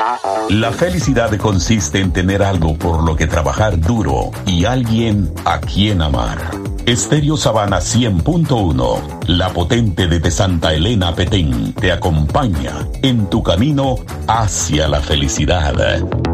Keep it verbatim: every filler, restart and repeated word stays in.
La felicidad consiste en tener algo por lo que trabajar duro y alguien a quien amar. Estéreo Sabana cien punto uno, la potente de Santa Elena Petén, te acompaña en tu camino hacia la felicidad.